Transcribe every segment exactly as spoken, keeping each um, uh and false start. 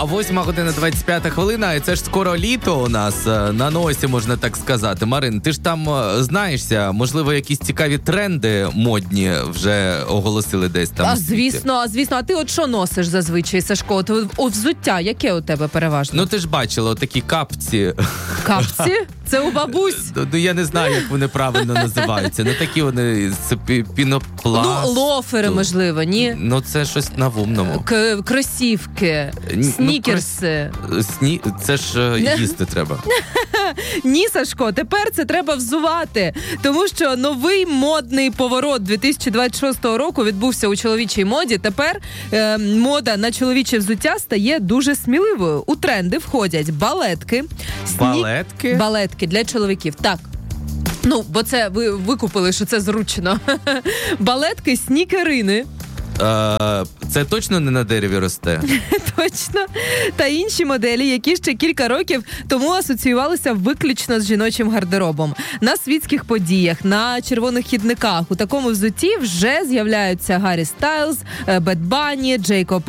А восьма година двадцять п'ята хвилина, і це ж скоро літо у нас на носі, можна так сказати. Марин, ти ж там знаєшся, можливо, якісь цікаві тренди модні вже оголосили десь там. А звісно, а звісно. А ти от що носиш зазвичай, Сашко? От, о, взуття, яке у тебе переважно? Ну ти ж бачила, такі капці. Капці? Це у бабусь? Ну я не знаю, як вони правильно називаються. Ну такі вони, це пінопласт. Ну, лофери, можливо, ні? Ну це щось на вумному. К- кросівки, снікерси. Ну, крос... Сні... Це ж їсти треба. Ні, Сашко, тепер це треба взувати, тому що новий модний поворот дві тисячі двадцять шостого року відбувся у чоловічій моді. Тепер е, мода на чоловіче взуття стає дуже сміливою. У тренди входять балетки. Сні... Балетки? Балетки для чоловіків, так. Ну, бо це ви викупили, що це зручно. Балетки, снікерини. Е, це точно не на дереві росте? Точно. Та інші моделі, які ще кілька років тому асоціювалися виключно з жіночим гардеробом. На світських подіях, на червоних хідниках у такому взутті вже з'являються Гаррі Стайлз, Бед Банні, Джейкоб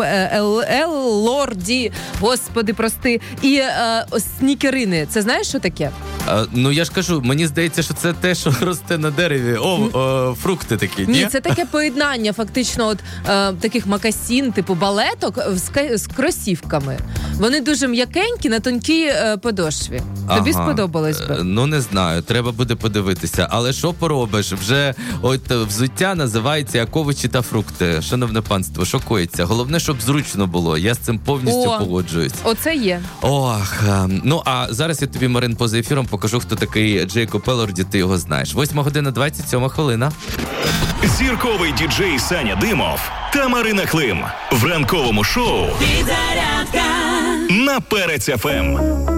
Елорді, господи, прости, і е, снікерини. Це знаєш, що таке? Е, ну, я ж кажу, мені здається, що це те, що росте на дереві. О, о фрукти такі, ні? Ні, це таке поєднання, фактично, от е, таких макасін, типу балеток з, з кросівками. Вони дуже м'якенькі на тонкій е, подошві. Тобі ага. сподобалось би? Ну, не знаю, треба буде подивитися. Але що поробиш? Вже от взуття називається як овочі та фрукти. Шановне панство, що коїться? Головне, щоб зручно було. Я з цим повністю О, погоджуюсь. Оце є. Ох, ну а зараз я тобі, Марин, поза ефіром покажу, хто такий Джейкоб Елорді, ти його знаєш. Восьма година двадцять сьома хвилина. Зірковий діджей Саня Димов та Марина Клим в ранковому шоу «Підзарядка» на Перець еф ем.